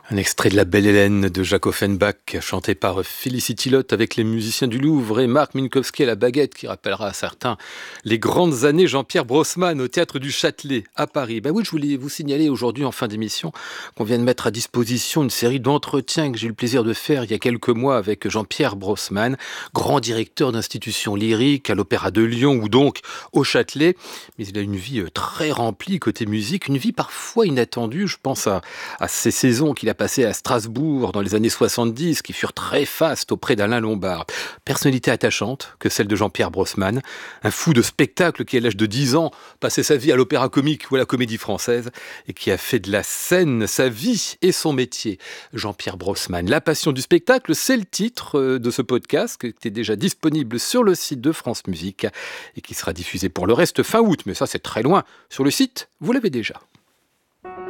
Un extrait de La Belle Hélène de Jacques Offenbach, chanté par Felicity Lott avec les musiciens du Louvre et Marc Minkowski à la baguette, qui rappellera à certains les grandes années Jean-Pierre Brossman au Théâtre du Châtelet à Paris. Oui, je voulais vous signaler aujourd'hui en fin d'émission qu'on vient de mettre à disposition une série d'entretiens que j'ai eu le plaisir de faire il y a quelques mois avec Jean-Pierre Brossman, grand directeur d'institutions lyriques à l'Opéra de Lyon ou donc au Châtelet. Mais il a une vie très remplie côté musique, une vie parfois inattendue. Je pense à ces saisons qu'il a passées à Strasbourg dans les années 70, qui furent très fastes auprès d'Alain Lombard. Personnalité attachante que celle de Jean-Pierre Brossman, un fou de spectacle qui, à l'âge de 10 ans, passait sa vie à l'Opéra Comique ou à la Comédie Française et qui a fait de la scène sa vie et son métier. Jean-Pierre Brossman, La passion du spectacle, c'est le titre de ce podcast qui était déjà disponible sur le site de France Musique et qui sera diffusé pour le reste fin août. Mais ça, c'est très loin. Sur le site, vous l'avez déjà.